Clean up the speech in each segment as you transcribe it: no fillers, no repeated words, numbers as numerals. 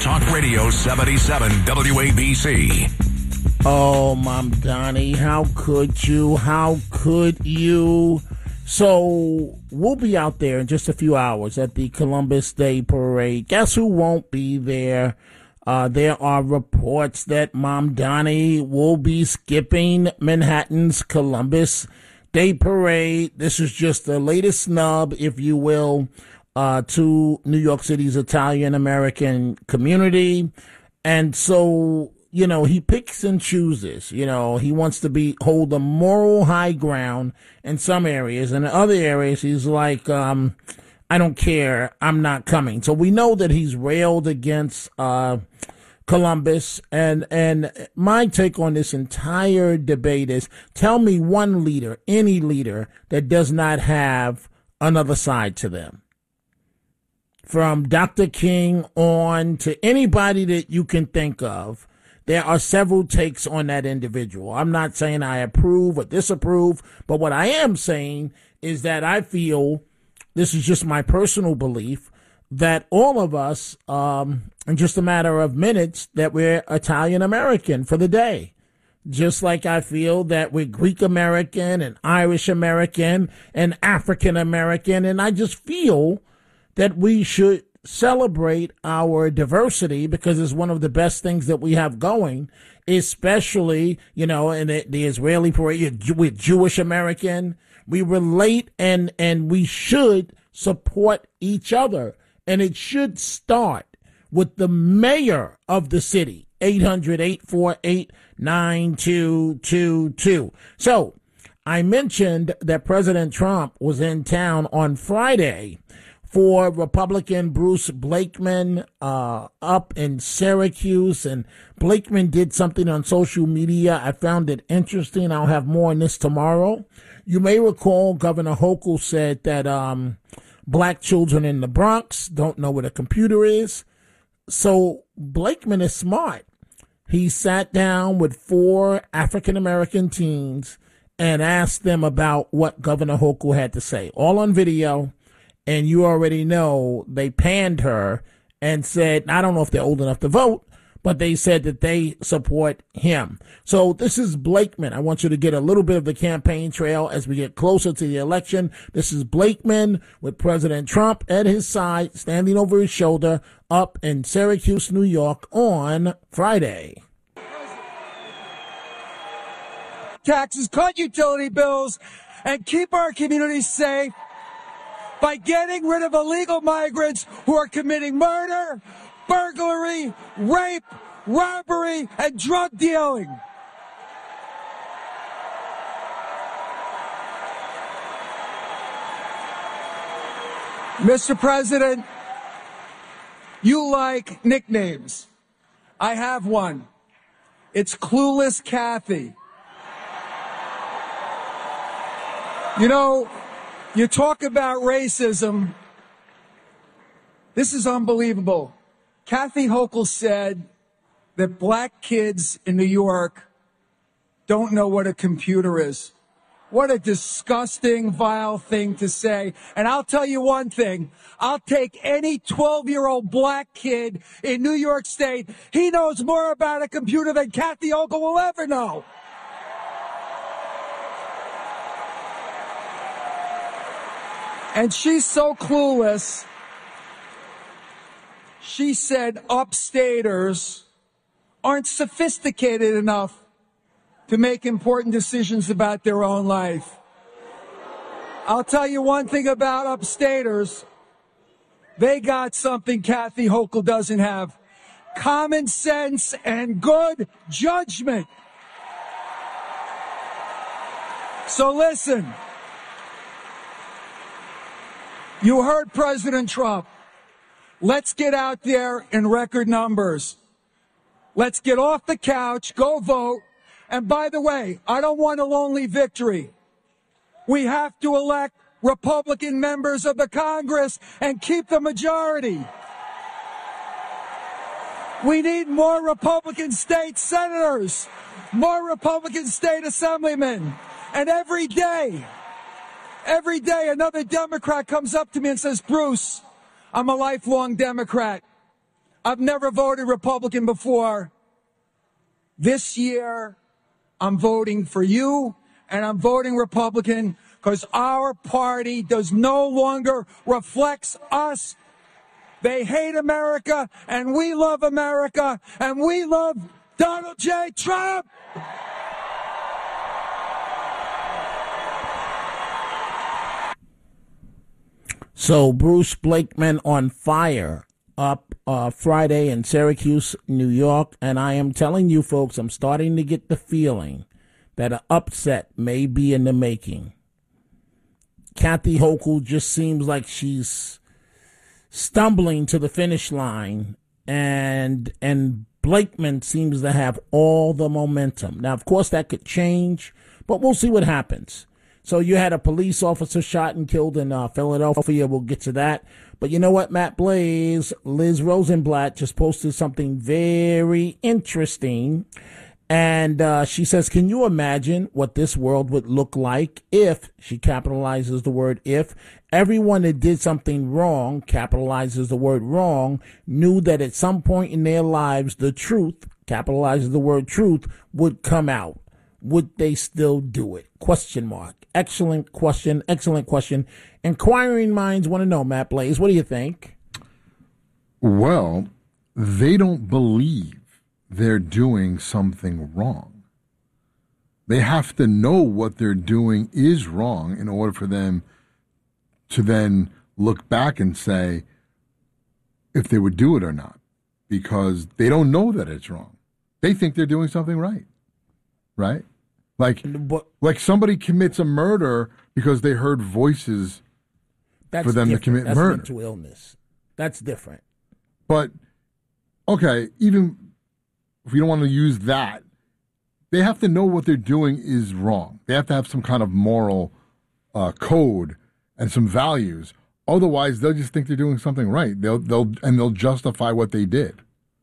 Talk Radio 77 WABC. Oh, Mom Donnie, how could you? How could you? So we'll be out there in just a few hours at the Columbus Day Parade. Guess who won't be there? There are reports that Mom Donnie will be skipping Manhattan's Columbus Day Parade. This is just the latest snub, if you will, to New York City's Italian-American community. And so, you know, he picks and chooses. You know, he wants to hold a moral high ground in some areas. And in other areas, he's like, I don't care. I'm not coming. So we know that he's railed against Columbus. And my take on this entire debate is, tell me one leader, any leader, that does not have another side to them. From Dr. King on to anybody that you can think of, there are several takes on that individual. I'm not saying I approve or disapprove, but what I am saying is that I feel, this is just my personal belief, that all of us, in just a matter of minutes, that we're Italian-American for the day. Just like I feel that we're Greek-American and Irish-American and African-American, and I just feel that we should celebrate our diversity because it's one of the best things that we have going, especially, you know, in the Israeli parade with Jewish American. We relate and we should support each other. And it should start with the mayor of the city, 800-848-9222. So I mentioned that President Trump was in town on Friday for Republican Bruce Blakeman up in Syracuse. And Blakeman did something on social media. I found it interesting. I'll have more on this tomorrow. You may recall Governor Hochul said that black children in the Bronx don't know what a computer is. So Blakeman is smart. He sat down with 4 African-American teens and asked them about what Governor Hochul had to say, all on video. And you already know they panned her and said, I don't know if they're old enough to vote, but they said that they support him. So this is Blakeman. I want you to get a little bit of the campaign trail as we get closer to the election. This is Blakeman with President Trump at his side, standing over his shoulder up in Syracuse, New York on Friday. Taxes, cut utility bills, and keep our communities safe by getting rid of illegal migrants who are committing murder, burglary, rape, robbery, and drug dealing. Mr. President, you like nicknames. I have one. It's Clueless Kathy. You know, you talk about racism. This is unbelievable. Kathy Hochul said that black kids in New York don't know what a computer is. What a disgusting, vile thing to say. And I'll tell you one thing. I'll take any 12-year-old black kid in New York State. He knows more about a computer than Kathy Hochul will ever know. And she's so clueless. She said upstaters aren't sophisticated enough to make important decisions about their own life. I'll tell you one thing about upstaters. They got something Kathy Hochul doesn't have. Common sense and good judgment. So listen. You heard President Trump. Let's get out there in record numbers. Let's get off the couch, go vote. And by the way, I don't want a lonely victory. We have to elect Republican members of the Congress and keep the majority. We need more Republican state senators, more Republican state assemblymen. And every day, another Democrat comes up to me and says, Bruce, I'm a lifelong Democrat. I've never voted Republican before. This year, I'm voting for you, and I'm voting Republican because our party does no longer reflects us. They hate America, and we love America, and we love Donald J. Trump. So Bruce Blakeman on fire up Friday in Syracuse, New York. And I am telling you, folks, I'm starting to get the feeling that an upset may be in the making. Kathy Hochul just seems like she's stumbling to the finish line, and Blakeman seems to have all the momentum. Now, of course, that could change, but we'll see what happens. So you had a police officer shot and killed in Philadelphia. We'll get to that. But you know what, Matt Blaze? Liz Rosenblatt just posted something very interesting. And she says, can you imagine what this world would look like if, she capitalizes the word if, everyone that did something wrong, capitalizes the word wrong, knew that at some point in their lives the truth, capitalizes the word truth, would come out. Would they still do it? Question mark. Excellent question. Excellent question. Inquiring minds want to know, Matt Blaze. What do you think? Well, they don't believe they're doing something wrong. They have to know what they're doing is wrong in order for them to then look back and say if they would do it or not, because they don't know that it's wrong. They think they're doing something right. Right? Like somebody commits a murder because they heard voices for them to commit murder. That's mental illness. That's different. But, okay, even if we don't want to use that, they have to know what they're doing is wrong. They have to have some kind of moral code and some values. Otherwise, they'll just think they're doing something right. They'll justify what they did.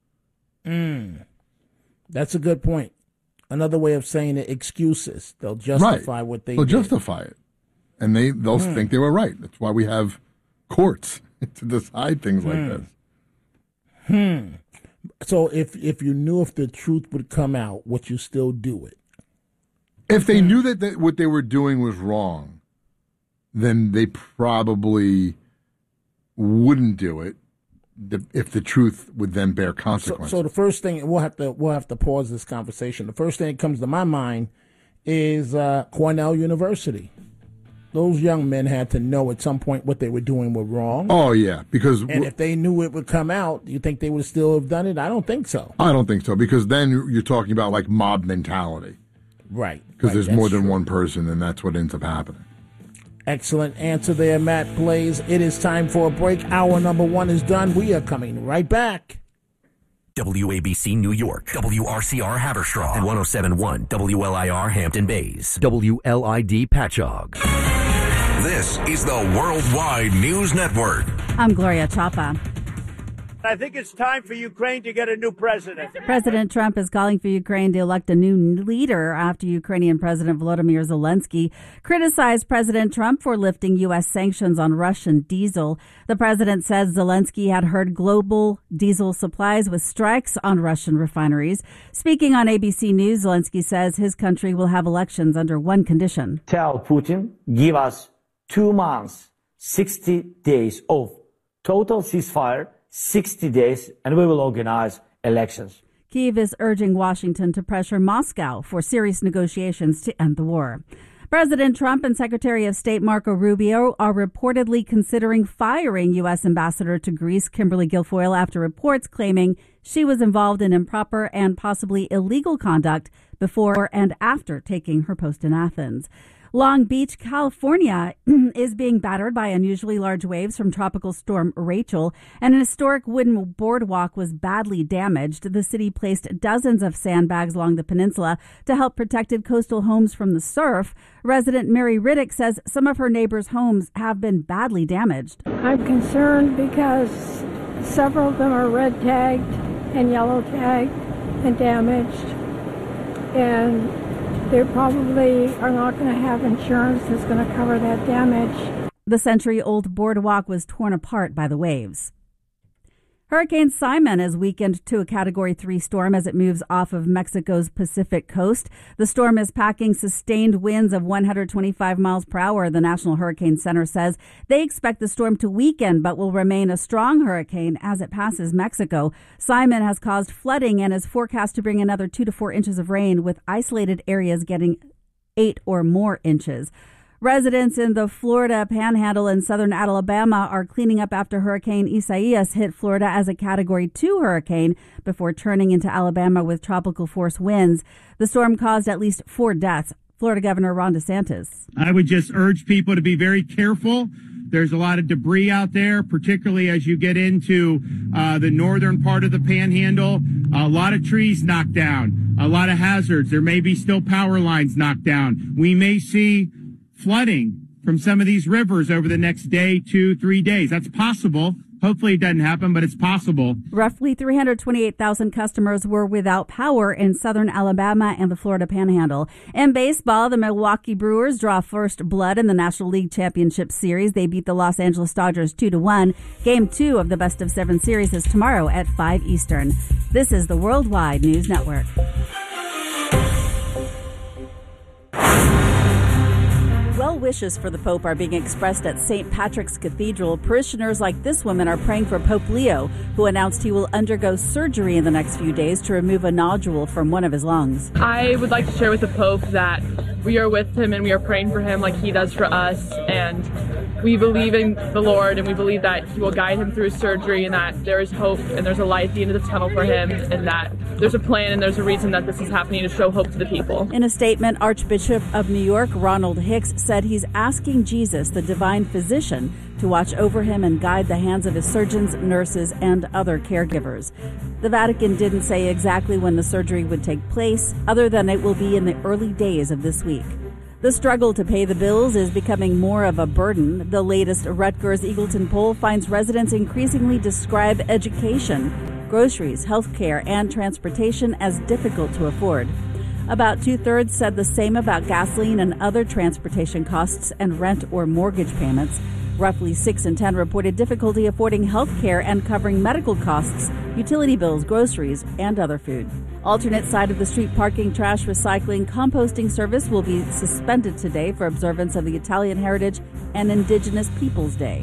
That's a good point. Another way of saying it, excuses. They'll justify what they did. They'll justify it. And they'll think they were right. That's why we have courts to decide things like this. So if you knew if the truth would come out, would you still do it? If they knew that what they were doing was wrong, then they probably wouldn't do it if the truth would then bear consequences. So the first thing, we'll have to pause this conversation. The first thing that comes to my mind is Cornell University. Those young men had to know at some point what they were doing were wrong. Oh, yeah, because... And if they knew it would come out, do you think they would still have done it? I don't think so. I don't think so, because then you're talking about, like, mob mentality. Right. Because there's more than one person, and that's what ends up happening. Excellent answer there, Matt Blaze. It is time for a break. Hour number one is done. We are coming right back. WABC New York, WRCR Haverstraw, and 107.1 WLIR Hampton Bays, WLID Patchogue. This is the Worldwide News Network. I'm Gloria Chapa. I think it's time for Ukraine to get a new president. President Trump is calling for Ukraine to elect a new leader after Ukrainian President Volodymyr Zelensky criticized President Trump for lifting U.S. sanctions on Russian diesel. The president says Zelensky had hurt global diesel supplies with strikes on Russian refineries. Speaking on ABC News, Zelensky says his country will have elections under one condition. Tell Putin, give us 2 months, 60 days of total ceasefire, 60 days, and we will organize elections. Kyiv is urging Washington to pressure Moscow for serious negotiations to end the war. President Trump and Secretary of State Marco Rubio are reportedly considering firing U.S. Ambassador to Greece Kimberly Guilfoyle after reports claiming she was involved in improper and possibly illegal conduct before and after taking her post in Athens. Long Beach, California is being battered by unusually large waves from Tropical Storm Rachel, and an historic wooden boardwalk was badly damaged. The city placed dozens of sandbags along the peninsula to help protected coastal homes from the surf. Resident Mary Riddick says some of her neighbors' homes have been badly damaged. I'm concerned because several of them are red tagged and yellow tagged and damaged, and they probably are not going to have insurance that's going to cover that damage. The century-old boardwalk was torn apart by the waves. Hurricane Simon is weakened to a Category 3 storm as it moves off of Mexico's Pacific coast. The storm is packing sustained winds of 125 miles per hour, the National Hurricane Center says. They expect the storm to weaken but will remain a strong hurricane as it passes Mexico. Simon has caused flooding and is forecast to bring another 2 to 4 inches of rain, with isolated areas getting 8 or more inches. Residents in the Florida Panhandle and southern Alabama are cleaning up after Hurricane Isaias hit Florida as a Category 2 hurricane before turning into Alabama with tropical force winds. The storm caused at least 4 deaths. Florida Governor Ron DeSantis. I would just urge people to be very careful. There's a lot of debris out there, particularly as you get into the northern part of the Panhandle. A lot of trees knocked down, a lot of hazards. There may be still power lines knocked down. We may see flooding from some of these rivers over the next day, 2, 3 days. That's possible. Hopefully it doesn't happen, but it's possible. Roughly 328,000 customers were without power in southern Alabama and the Florida Panhandle. In baseball, the Milwaukee Brewers draw first blood in the National League Championship Series. They beat the Los Angeles Dodgers 2-1. Game 2 of the best-of-7 series is tomorrow at 5 Eastern. This is the Worldwide News Network. Well wishes for the Pope are being expressed at St. Patrick's Cathedral. Parishioners like this woman are praying for Pope Leo, who announced he will undergo surgery in the next few days to remove a nodule from one of his lungs. I would like to share with the Pope that we are with him and we are praying for him like he does for us, and we believe in the Lord and we believe that he will guide him through his surgery, and that there is hope and there's a light at the end of the tunnel for him, and that there's a plan and there's a reason that this is happening to show hope to the people. In a statement, Archbishop of New York Ronald Hicks said he's asking Jesus, the divine physician, to watch over him and guide the hands of his surgeons, nurses, and other caregivers. The Vatican didn't say exactly when the surgery would take place, other than it will be in the early days of this week. The struggle to pay the bills is becoming more of a burden. The latest Rutgers Eagleton poll finds residents increasingly describe education, groceries, healthcare, and transportation as difficult to afford. About 2/3 said the same about gasoline and other transportation costs and rent or mortgage payments. Roughly 6 in 10 reported difficulty affording health care and covering medical costs, utility bills, groceries, and other food. Alternate side of the street parking, trash recycling, composting service will be suspended today for observance of the Italian Heritage and Indigenous Peoples Day.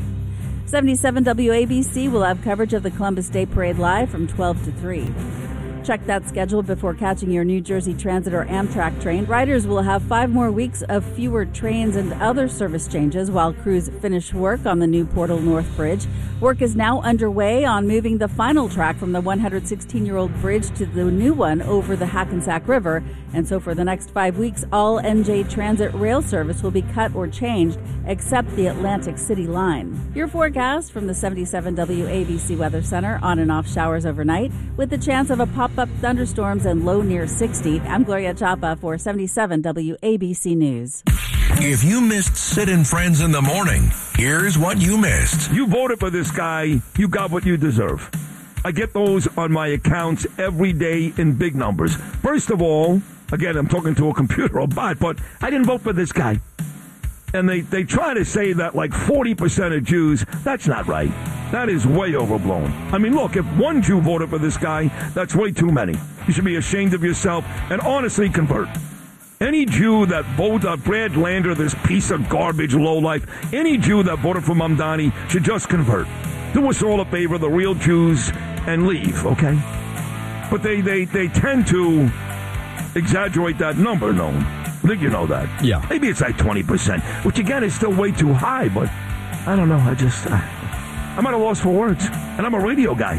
77 WABC will have coverage of the Columbus Day Parade live from 12 to 3. Check that schedule before catching your New Jersey Transit or Amtrak train. Riders will have 5 more weeks of fewer trains and other service changes while crews finish work on the new Portal North Bridge. Work is now underway on moving the final track from the 116-year-old bridge to the new one over the Hackensack River. And so for the next 5 weeks, all NJ Transit rail service will be cut or changed except the Atlantic City line. Your forecast from the 77 WABC Weather Center: on and off showers overnight with the chance of a pop-up thunderstorms and low near 60. I'm Gloria Chapa for 77 WABC News. If you missed Sid and Friends in the morning, here's what you missed. You voted for this guy, you got what you deserve. I get those on my accounts every day in big numbers. First of all, again, I'm talking to a computer or bot, but I didn't vote for this guy. And they try to say that like 40% of Jews, that's not right. That is way overblown. I mean, look, if one Jew voted for this guy, that's way too many. You should be ashamed of yourself and honestly convert. Any Jew that voted Brad Lander, this piece of garbage lowlife, any Jew that voted for Mamdani should just convert. Do us all a favor, the real Jews, and leave, okay? But they tend to exaggerate that number, no? I think you know that. Yeah. Maybe it's like 20%, which again is still way too high, but I don't know. I'm at a loss for words, and I'm a radio guy.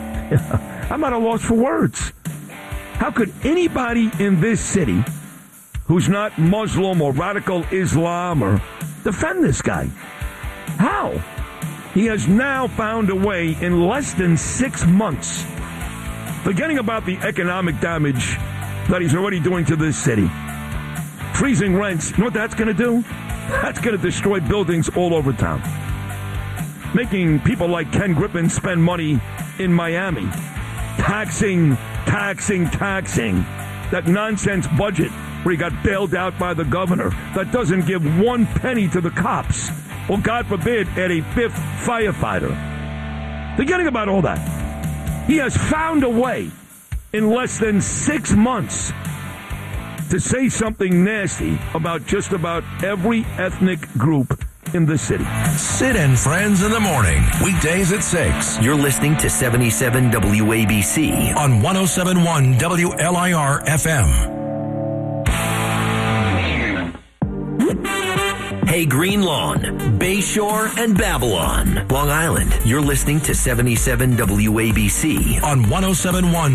I'm at a loss for words. How could anybody in this city who's not Muslim or radical Islam or defend this guy? How? He has now found a way in less than 6 months, forgetting about the economic damage that he's already doing to this city. Freezing rents, you know what that's going to do? That's going to destroy buildings all over town. Making people like Ken Griffin spend money in Miami. Taxing. That nonsense budget where he got bailed out by the governor that doesn't give 1 penny to the cops. Or, God forbid, add a 5th firefighter. Forgetting about all that. He has found a way in less than 6 months to say something nasty about just about every ethnic group in the city. Sid and Friends in the morning, weekdays at 6. You're listening to 77 WABC on 107.1 WLIR FM. Hey Green Lawn, Bayshore, and Babylon, Long Island. You're listening to 77 WABC on 107.1